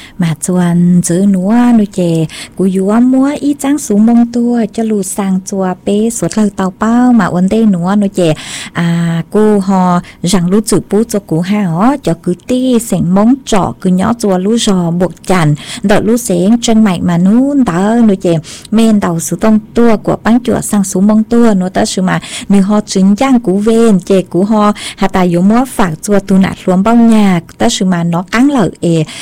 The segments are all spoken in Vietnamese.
mà chuan giữ núa nuôi chè cú yúa múa ít trắng xuống mông tua cho lù sang chùa bé suốt lời tàu bao mà vấn đề núa nuôi chè cô họ rằng lú chữ bút cho cú ha ó cho cứ ti sành mông trọ cứ nhỏ chùa lú rò buộc chằn đợi lú sén chân mạch mà nún tớ nuôi chè men đầu sự tông tua của bán chùa sang xuống mông tua nó tới sự mà nếu họ chính giang cú ven chè cú họ hà tài yếu múa phạt chùa tu nạt luôn bao nhà tới sự mà nó cắn lợi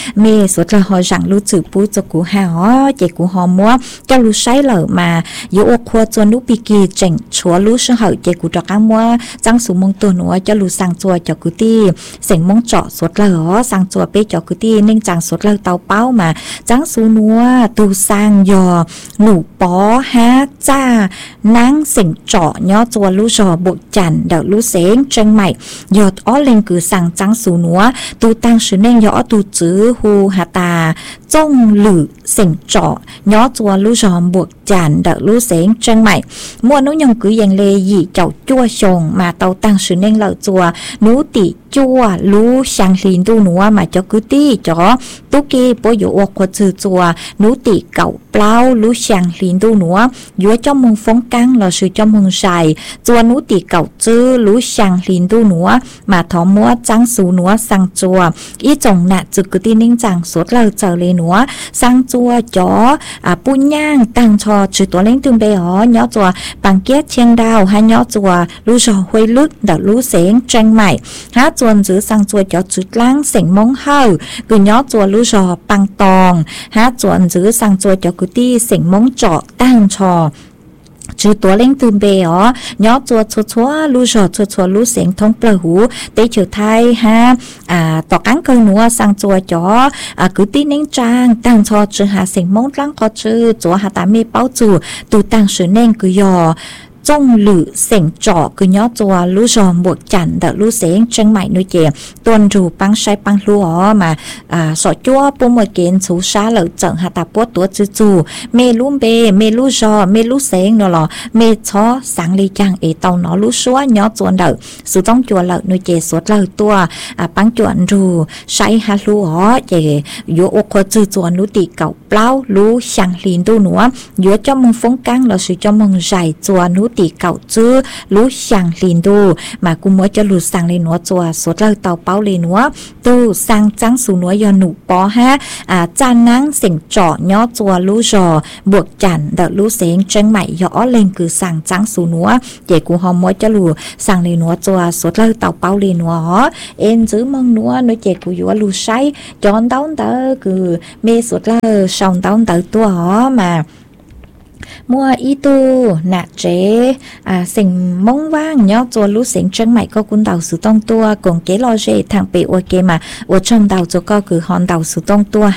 mê suốt là họ rằng lưu trữ bút cho cú ha ó chè cú họ múa cho lưu say lợ mà yếu ô khoa cho nút bị kỳ chỉnh chúa lưu sư hậu chè cú trọ cán múa trắng xuống mông tua nữa cho lưu sang chùa cho cứ ti sành mông trọ suốt lợ sang chùa bé cho cứ ti nên chẳng suốt lợ tàu bao mà trắng xuống nữa tu sang dò nụ bó há cha nắng sành trọ nhỏ chùa lưu rò bộ chản đợi lưu sén chân mày giọt ó lên cứ sang trắng xuống nữa tu tăng sự nên gió tu chữ hu hà tà trong lử sành trọ nhỏ chùa lưu rò bộ chản đợi lưu sén chân mày mua nấu nhông cứ dành lê gì chậu chua sồn mà tàu tăng sự nên lợi chùa nú tỉ chua lú sang lìn tu núa mà cho cứ tí cho tú kia bố dụ ọc của chữ chùa nú tỉ cậu plau lú sang lìn tu núa dúa cho mông phóng căng là sự cho mông xài chùa nú tỉ cậu chữ lú sang lìn tu núa mà thó múa trắng xú núa sang chùa ý chồng nạ chữ cứ tí ninh chẳng suốt lời trở lên núa sang chùa cho bù nhang tăng cho chữ tổ lên tương bê hó nhỏ chùa bằng kết chiên đào hay nhỏ chùa lú rò huê lứt đảo lú xén tranh mày hát chuồn giữ sang chùa cho chữ láng sảnh mông hờ cứ nhỏ chùa lú rò bằng tòng hát chuồn giữ sang chùa cho cứ ti sảnh mông trọ tăng trò chữ tổ lên từ bề ó nhỏ chùa chùa lú rò chùa lú sảnh thông bờ hú tế chữ thay ha tỏ cán cơ núa sang chùa cho cứ ti nên trang tăng cho chữ hà sảnh mông láng có chữ chùa hà tá mê bao chữ tu tăng sự nên cứ dò trong lử sảnh trọ cứ nhỏ chùa lú rò buộc chặn đợi lú sén chân mày nuôi chè tuần rù băng say băng lú ó mà sọ chua bố mồi kiến chú xa lợ trận hà tà bố tua chư chù mê lú bê mê lú rò mê lú sén nó lò mê chó sáng ly chăng ế tàu nó lú xóa nhỏ chuồn đợi sự trong chùa lợ nuôi chè suốt lợ tua băng chuồn rù say hà lú ó chè yếu ô khoa chư chuồn lú tì cậu plau lú sang lìn tu nữa yếu cho mông phóng căng là sự cho mông dài chùa lú tì cậu chứ lú sang lìn tu mà cũng mới cho lú sang lên nữa chùa suốt lời tàu bao lên nữa tu sang trắng xuống nữa do nụ bó ha cha nắng sỉnh trọ nhỏ chùa lú rò buộc chặn đợi lú sén chân mày rõ lên cứ sang trắng xuống nữa để cũng họ mới cho lú sang lên nữa chùa suốt lời tàu bao lên nữa em giữ mong nữa nói chuyện của vua lú say chọn đón tớ cứ mê suốt lời xong đón tớ tua mà mua ý tu nạ chế sình mông vang nhó chùa lú sình chân mày có cuốn đầu sự tông tua cùng kế lo dễ thằng bị ok mà ở trong đầu cho có cứ hòn đầu sự tông tua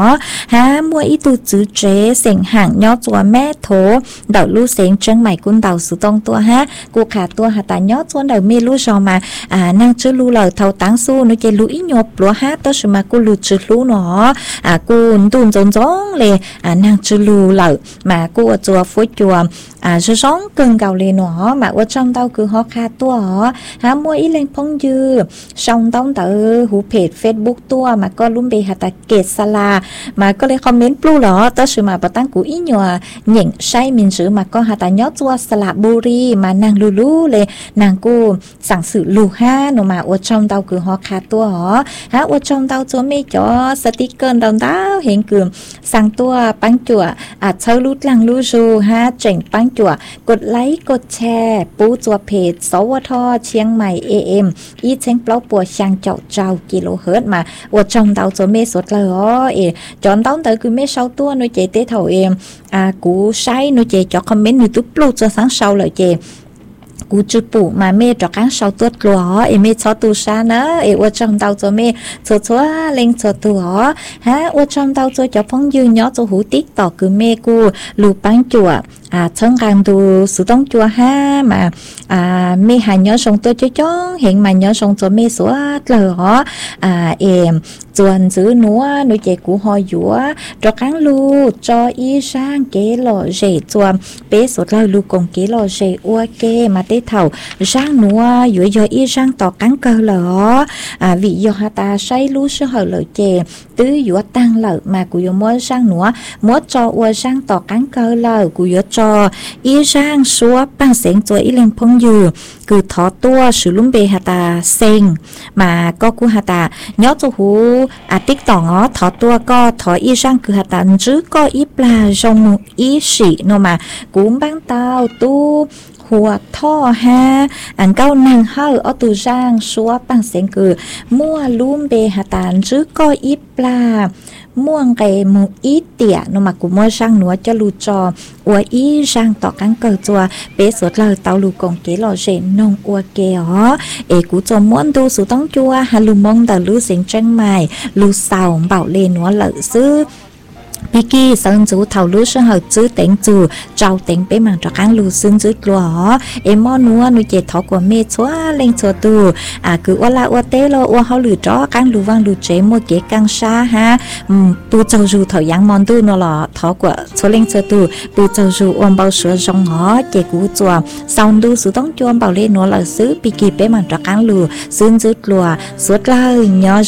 ha mua ý tu chữ chế sình hàng nhó chùa mẹ thố đầu lú sình chân mày cuốn đầu sự tông tua ha cô khả tua hà ta nhó chùa đầu mê lú rò mà năng chữ lú lời thầu táng su nó chơi lú ý nhộp lúa hát đó sự mà cô lú chữ lú nó cô tuôn giống giống lề năng chữ lú lời mà cô ở chùa phối chùa số sống cưng gạo lên nó mà ở trong tao cứ họ khá tua họ mua ít lên phong dư xong tao tự hú page Facebook tua mà có luôn bị hạt kẹt sala mà có lên comment blue đó tới sự mà bà tăng của ý nhòa nhận say mình sự mà có hạt nhót tua sala buri mà nàng lulu lên nàng cô sản sự lù ha nó mà ở trong tao cứ họ khá tua họ ở trong tao cho mấy cho sticker đồng tao hiện cường sang tua bánh chùa chơi lút lăng lú ru ha chỉnh bánh chùaกดไลค์กดแชร์ปูจัวเพจสวทเชียงใหม่ AM อีเชงเปล่าปัวช่างเจ้ากิโลเฮิรตซ์มาอดจอมเตาจะเมสดเลยจอนเต้าเตอคือเมเศร้าตัวนุเจเตเท่ากูใช้นุเจจอคอมเมนต์ยูทูบปลูกจะsáng sauเลยเจกูจุดปู่มาเมจอกการเศร้าตัวกลัวเมชอตูชานะอดจอมเตาจะเมชัวเล็งชัวตัวฮะอดจอมเตาจะพงยืนย้อจะหูติ๊กต่อคือเมกูลูปังจั่ว thân càng tu sự tông chùa ha mà mê hà nhớ sống tôi cho hiện mà nhớ sống tôi mê số lời họ em chuẩn giữ núa nuôi trẻ của họ dũa cho cán lu cho y sang kế lò rể chùa bé số lời lu cùng kế lò rể ua kê mà tế thầu sang núa dũa do y sang tỏ cán cơ lỡ vì do ta say lu sơ hở lời chè tứ dũa tăng lợi mà của dũa mua sang núa mua cho ua sang tỏ cán cơ lỡ của dũa cho y sang xua bằng sáng chùa y lên phong dừa cứ thọ tua sử lúng bê ta sen mà có của ta nhớ cho hú tích tỏ ngó thọ tua có thọ y sang cứ ta chứ có ít là trong ý sĩ nó mà cũng bán tao tu hùa thọ ha cao năng hơi ở tu sang xua bằng sáng cứ mua lúng bê ta chứ có ít là muôn cái một ít tiền nó mà cũng mua sang nữa cho lù trò ua ý sang tỏ cán cờ chùa bé sốt lời tàu lù còn kế lò rể nông ua kè ó cú cho muốn tu số tông chùa hà lù mong tờ lù xinh tranh mài lù sào bảo lên nó lợi sư Piki sơn chú thầu lúa sơn hợp chứ tỉnh chú trâu tỉnh bé mảng cho cán lúa sơn chứ lúa em mò núa nuôi chế thọ của mẹ xóa lên xóa tu cứ ua la ua té lo ua hao lúa chó cán lúa vang lúa chế mua kế căng xa ha tu châu dù thầu giang mòn tu nó là thọ của xóa lên xóa tu tu châu dù ôm bao sữa rong ngó chế cú chùa sau tu sự tống chuông bảo lên nó là xứ Piki bé mảng cho cán lúa sơn chứ lúa suốt lời nhỏ